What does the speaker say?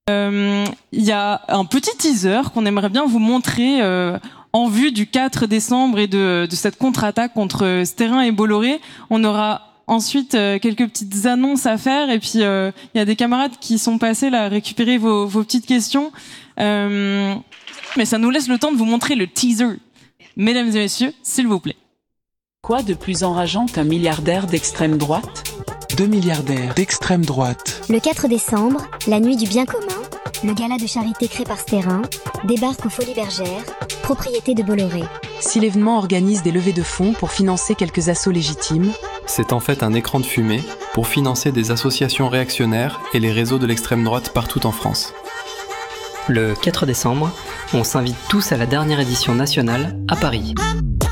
Il y a un petit teaser qu'on aimerait bien vous montrer en vue du 4 décembre et de cette contre-attaque contre Sterrin et Bolloré. On aura ensuite quelques petites annonces à faire et puis il y a des camarades qui sont passés là récupérer vos petites questions. Mais ça nous laisse le temps de vous montrer le teaser. Mesdames et messieurs, s'il vous plaît. Quoi de plus enrageant qu'un milliardaire d'extrême droite ? 2 milliardaires d'extrême droite. Le 4 décembre, la nuit du bien commun, le gala de charité créé par Sterrin débarque aux Folies Bergères, propriété de Bolloré. Si l'événement organise des levées de fonds pour financer quelques assauts légitimes, c'est en fait un écran de fumée pour financer des associations réactionnaires et les réseaux de l'extrême droite partout en France. Le 4 décembre, on s'invite tous à la dernière édition nationale à Paris.